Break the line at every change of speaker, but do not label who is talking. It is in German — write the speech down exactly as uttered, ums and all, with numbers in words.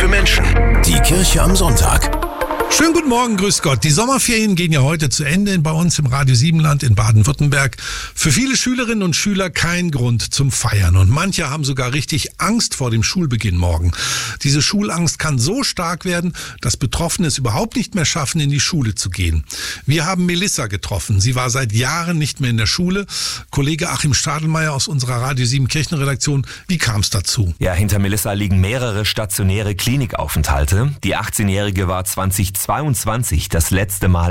für Menschen. Die Kirche am Sonntag.
Schönen guten Morgen, grüß Gott. Die Sommerferien gehen ja heute zu Ende bei uns im Radio Siebenland in Baden-Württemberg. Für viele Schülerinnen und Schüler kein Grund zum Feiern. Und manche haben sogar richtig Angst vor dem Schulbeginn morgen. Diese Schulangst kann so stark werden, dass Betroffene es überhaupt nicht mehr schaffen, in die Schule zu gehen. Wir haben Melissa getroffen. Sie war seit Jahren nicht mehr in der Schule. Kollege Achim Stadelmeier aus unserer Radio sieben Kirchenredaktion. Wie kam es dazu?
Ja, hinter Melissa liegen mehrere stationäre Klinikaufenthalte. Die achtzehnjährige war zwanzig zweiundzwanzig das letzte Mal